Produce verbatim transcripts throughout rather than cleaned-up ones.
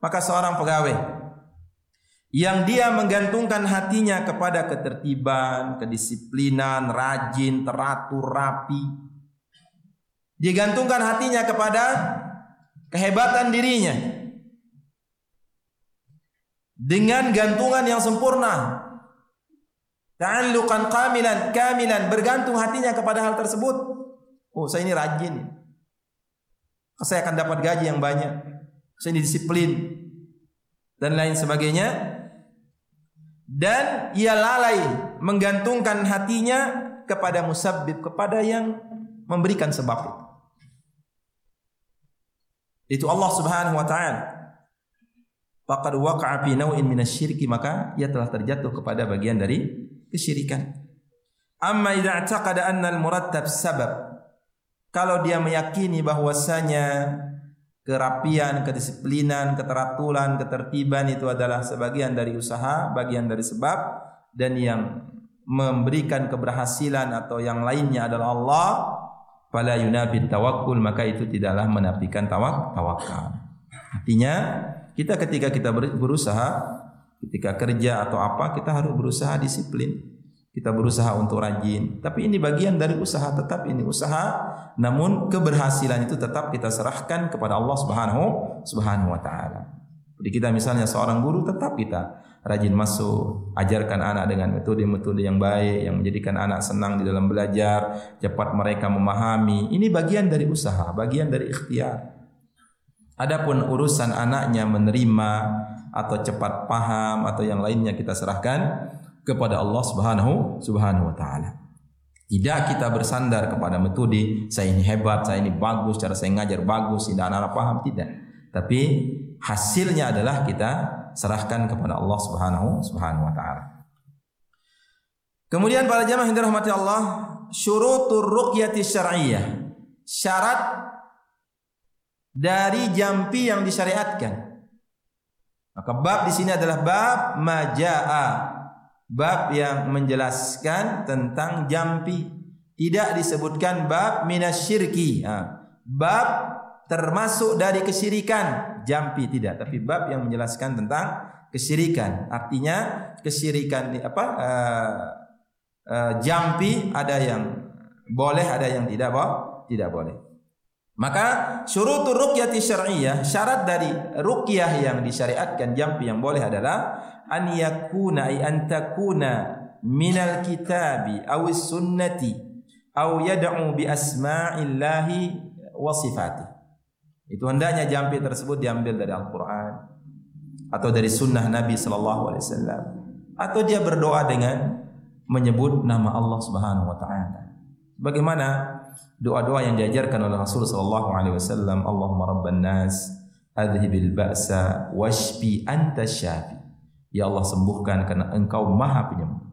Maka seorang pegawai yang dia menggantungkan hatinya kepada ketertiban, kedisiplinan, rajin, teratur, rapi, digantungkan hatinya kepada kehebatan dirinya dengan gantungan yang sempurna, ta'alluqan kamilan, kamilan, bergantung hatinya kepada hal tersebut. Oh, saya ini rajin, saya akan dapat gaji yang banyak, saya ini disiplin, dan lain sebagainya. Dan ia lalai menggantungkan hatinya kepada musabbib, kepada yang memberikan sebab itu. Itu Allah Subhanahu wa taala. Faqad waqa'a fi naw'in minasyirki, maka ia telah terjatuh kepada bagian dari kesyirikan. Amma idza i'taqada anna al-murattab sabab, kalau dia meyakini bahwasanya kerapian, kedisiplinan, keteraturan, ketertiban itu adalah sebagian dari usaha, bagian dari sebab, dan yang memberikan keberhasilan atau yang lainnya adalah Allah, fala yunafi tawakkul, maka itu tidaklah menafikan tawak tawakal. Artinya kita ketika kita berusaha, ketika kerja atau apa, kita harus berusaha disiplin. Kita berusaha untuk rajin, tapi ini bagian dari usaha, tetap ini usaha, namun keberhasilan itu tetap kita serahkan kepada Allah Subhanahu Subhanahu wa taala. Jadi kita misalnya seorang guru, tetap kita rajin masuk, ajarkan anak dengan metode-metode yang baik yang menjadikan anak senang di dalam belajar, cepat mereka memahami. Ini bagian dari usaha, bagian dari ikhtiar. Adapun urusan anaknya menerima atau cepat paham atau yang lainnya, kita serahkan kepada Allah Subhanahu Subhanahu wa taala. Tidak kita bersandar kepada metode saya ini hebat, saya ini bagus, cara saya ngajar bagus, tidak anak-anak paham, tidak. Tapi hasilnya adalah kita serahkan kepada Allah Subhanahu Subhanahu wa taala. Kemudian para jamaah yang dirahmati Allah, syurutur ruqyati syar'iyyah, syarat dari jampi yang disyariatkan. Maka bab di sini adalah bab majaa, bab yang menjelaskan tentang jampi. Tidak disebutkan bab minasyirki, bab termasuk dari kesyirikan, jampi tidak, tapi bab yang menjelaskan tentang kesyirikan. Artinya kesyirikan apa? Uh, uh, jampi ada yang boleh, ada yang tidak boleh, tidak boleh. Maka syurutur ruqyati syar'iyyah, syarat dari ruqyah yang disyariatkan, jampi yang boleh adalah an yakuna ay an takuna minal kitabi aw sunnati aw yad'u bi asma'illahi wa sifati. Itu hendaknya jampi tersebut diambil dari Al-Qur'an atau dari sunnah Nabi sallallahu alaihi wasallam, atau dia berdoa dengan menyebut nama Allah Subhanahu wa taala. Bagaimana doa-doa yang diajarkan oleh Rasul sallallahu alaihi wasallam, Allahumma rabban nas adhibil ba'sa washfi anta syafi. Ya Allah, sembuhkan karena Engkau Maha Penyembuh.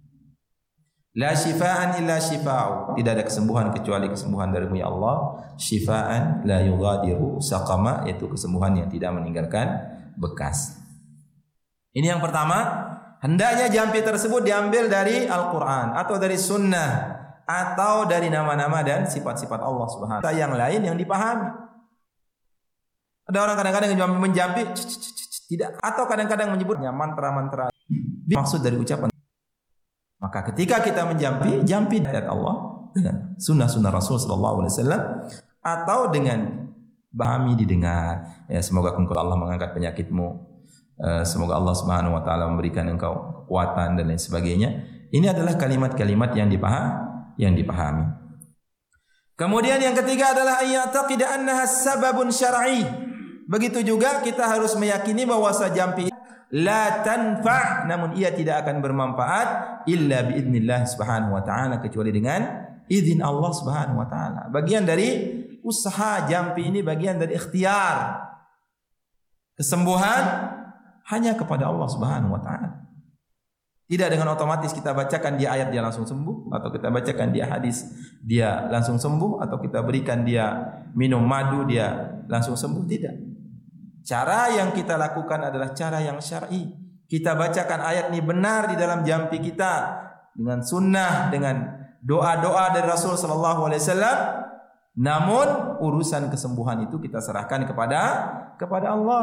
La shifaan illa shifa'u, tidak ada kesembuhan kecuali kesembuhan dari-Mu ya Allah. Shifaan la yughadiru saqama, yaitu kesembuhan yang tidak meninggalkan bekas. Ini yang pertama, hendaknya jampi tersebut diambil dari Al-Qur'an atau dari sunnah atau dari nama-nama dan sifat-sifat Allah Subhanahu wa taala yang lain yang dipahami. Ada orang kadang-kadang menjampi tidak, atau kadang-kadang menyebutnya mantra-mantra maksud dari ucapan. Maka ketika kita menjampi, jampi ayat Allah dengan sunnah-sunnah Rasul sallallahu alaihi wasallam atau dengan bahami didengar. Ya, semoga engkau Allah mengangkat penyakitmu. Semoga Allah Subhanahu wa taala memberikan engkau kekuatan dan lain sebagainya. Ini adalah kalimat-kalimat yang dipahami, yang dipahami. Kemudian yang ketiga adalah ayyataqida annaha sababun syar'i. Begitu juga kita harus meyakini bahwa jampi la tanfa', namun ia tidak akan bermanfaat illa biidznillah subhanahu wa ta'ala, kecuali dengan izin Allah Subhanahu wa taala. Bagian dari usaha jampi ini, bagian dari ikhtiar. Kesembuhan hanya kepada Allah Subhanahu wa taala. Tidak dengan otomatis kita bacakan dia ayat dia langsung sembuh, atau kita bacakan dia hadis dia langsung sembuh, atau kita berikan dia minum madu dia langsung sembuh, tidak. Cara yang kita lakukan adalah cara yang syar'i. Kita bacakan ayat ini benar di dalam jampi kita dengan sunnah, dengan doa-doa dari Rasul sallallahu alaihi wasallam. Namun urusan kesembuhan itu kita serahkan kepada kepada Allah.